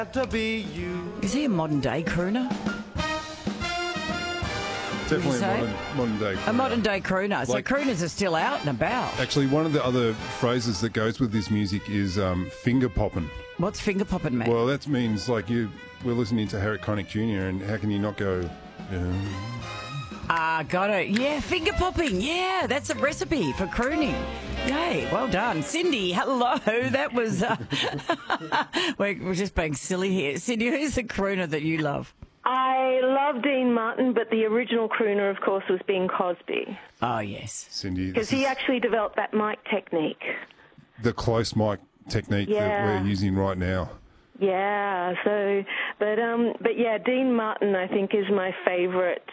To be you. Is he a modern-day crooner? Definitely say? a modern day. A modern-day crooner. So Like- crooners are still out and about. Actually, one of the other phrases that goes with this music is finger popping. What's finger popping, mate? Well, that means like we're listening to Harry Connick Jr. and how can you not go? Got it. Yeah, finger popping. Yeah, that's a recipe for crooning. Yay, well done. Cindy, hello. That was... we're just being silly here. Cindy, who's the crooner that you love? I love Dean Martin, but the original crooner, of course, was Bing Crosby. Oh, yes. Cindy, Because he actually developed that mic technique. the close mic technique that Yeah. we're using right now. Yeah, so, but yeah, Dean Martin, I think, is my favorite.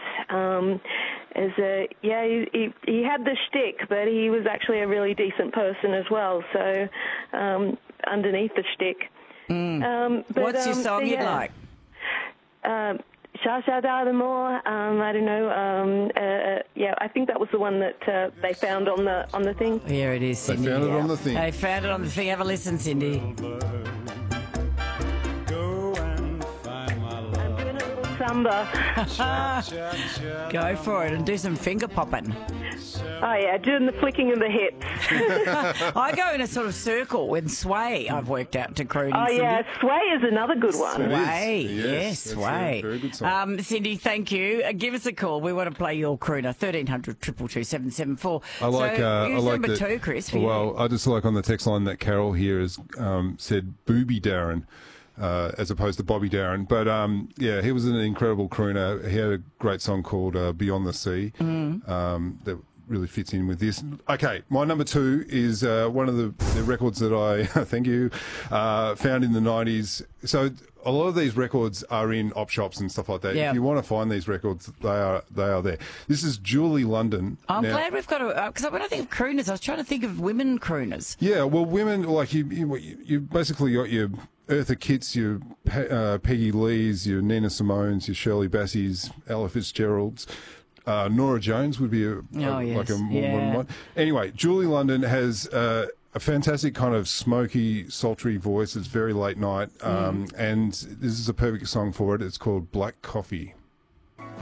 He had the shtick, but he was actually a really decent person as well, so, underneath the shtick. What's your song you like? Sha Sha Da More. I don't know. I think that was the one that they found on the thing. Here it is, They Cindy. found it on the thing. They found it on the thing. Have a listen, Cindy. Go and find my love. I'm doing a little samba. Go for it and do some finger popping. Oh yeah, doing the flicking of the hips. I go in a sort of circle with sway. I've worked out to crooning. Oh yeah, sway is another good one. It is. Sway, Yes, yes, that's a sway. very good song. Cindy, thank you. Give us a call. We want to play your crooner. 1300 222 774. I like. So, I who's like number that. two, Chris. For Well, I just like on the text line that Carol here has said "Booby Darren." As opposed to Bobby Darren. But, yeah, he was an incredible crooner. He had a great song called Beyond the Sea that really fits in with this. Okay, my number two is one of the records that I, thank you, found in the 90s. So a lot of these records are in op shops and stuff like that. Yeah. If you want to find these records, they are there. This is Julie London. I'm Now- glad we've got a... Because when I think of crooners, I was trying to think of women crooners. Yeah, well, women, like, you basically got your Eartha Kitts, your Peggy Lees, your Nina Simones, your Shirley Bassies, Ella Fitzgeralds. Nora Jones would be like a more modern one. Anyway, Julie London has a fantastic kind of smoky, sultry voice. It's very late night, and this is a perfect song for it. It's called Black Coffee.